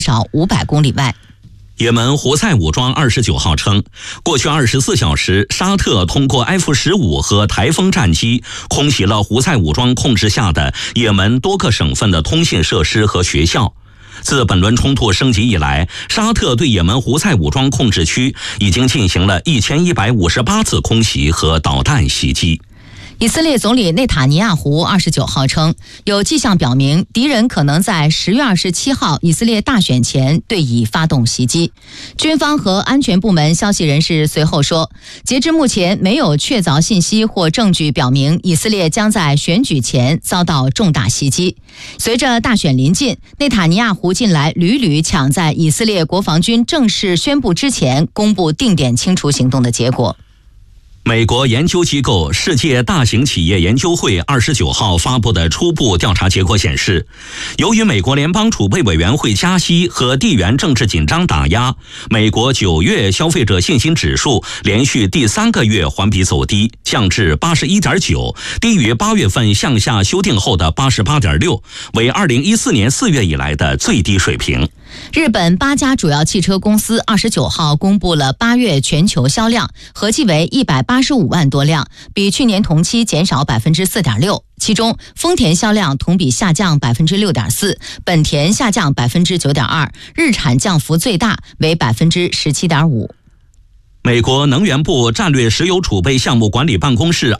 少500公里外。 也门胡塞武装29号称，过去24小时，沙特通过 F-15和台风战机空袭了胡塞武装控制下的也门多个省份的通信设施和学校。自本轮冲突升级以来，沙特对也门胡塞武装控制区已经进行了1158次空袭和导弹袭击。 以色列总理内塔尼亚胡29号称，有迹象表明敌人可能在10月27号以色列大选前对以发动袭击。军方和安全部门消息人士随后说，截至目前没有确凿信息或证据表明以色列将在选举前遭到重大袭击。随着大选临近，内塔尼亚胡近来屡屡抢在以色列国防军正式宣布之前公布定点清除行动的结果。 美国研究机构世界大型企业研究会29号发布的初步调查结果显示，由于美国联邦储备委员会加息和地缘政治紧张打压，美国9月消费者信心指数连续第3个月环比走低，降至81.9，低于8月份向下修订后的88.6，为2014年4月以来的最低水平。 日本8家主要汽车公司29号公布了8月全球销量，合计为185万多辆，比去年同期减少4.6%。其中，丰田销量同比下降6.4%，本田下降9.2%，日产降幅最大为17.5%。 美国能源部战略石油储备项目管理办公室